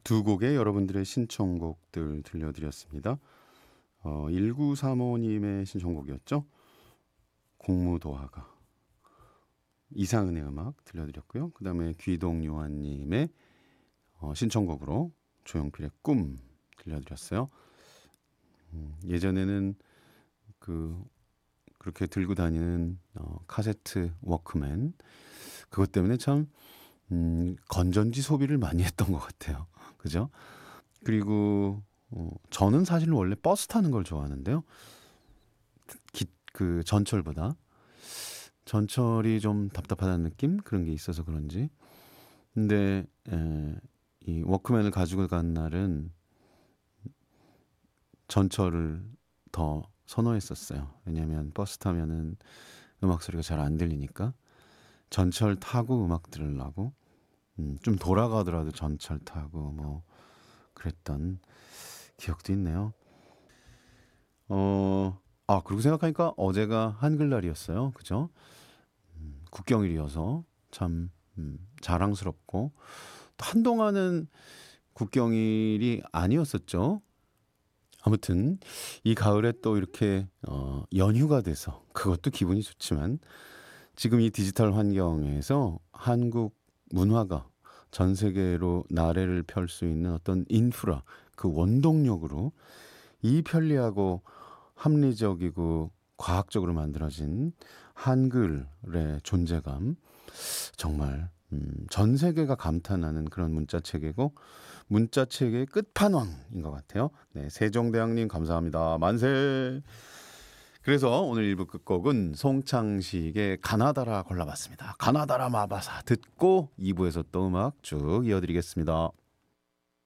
두 곡의 여러분들의 신청곡들 들려드렸습니다. 1935님의 신청곡이었죠. 공무도화가. 이상은의 음악 들려드렸고요. 그 다음에 귀동요한님의 신청곡으로 조용필의 꿈 들려드렸어요. 예전에는 그렇게 들고 다니는 카세트 워크맨, 그것 때문에 참 건전지 소비를 많이 했던 것 같아요. 그죠? 그리고 저는 사실 원래 버스 타는 걸 좋아하는데요. 그 전철보다 전철이 좀 답답하다는 느낌, 그런 게 있어서 그런지. 근데 이 워크맨을 가지고 간 날은 전철을 더 선호했었어요. 왜냐하면 버스 타면은 음악 소리가 잘 안 들리니까 전철 타고 음악 들으려고 좀 돌아가더라도 전철 타고 뭐 그랬던 기억도 있네요. 그리고 생각하니까 어제가 한글날이었어요. 그죠? 국경일이어서 참 자랑스럽고, 또 한동안은 국경일이 아니었었죠. 아무튼 이 가을에 또 이렇게 연휴가 돼서 그것도 기분이 좋지만, 지금 이 디지털 환경에서 한국 문화가 전 세계로 나래를 펼 수 있는 어떤 인프라, 그 원동력으로 이 편리하고 합리적이고 과학적으로 만들어진 한글의 존재감, 정말 전 세계가 감탄하는 그런 문자체계고, 문자체계의 끝판왕인 것 같아요. 네, 세종대왕님 감사합니다. 만세. 그래서 오늘 1부 끝곡은 송창식의 가나다라 골라봤습니다. 가나다라 마바사 듣고 2부에서 또 음악 쭉 이어드리겠습니다.